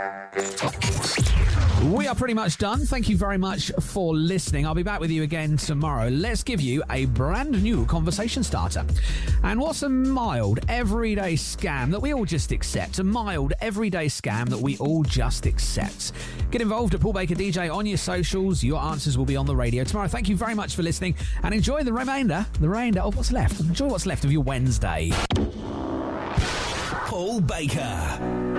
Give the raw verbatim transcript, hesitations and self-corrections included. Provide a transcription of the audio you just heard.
We are pretty much done. Thank you very much for listening. I'll be back with you again tomorrow. Let's give you a brand new conversation starter. And what's a mild, everyday scam that we all just accept? A mild, everyday scam that we all just accept. Get involved at Paul Baker D J on your socials. Your answers will be on the radio tomorrow. Thank you very much for listening and enjoy the remainder, the remainder of what's left. Enjoy what's left of your Wednesday. Paul Baker.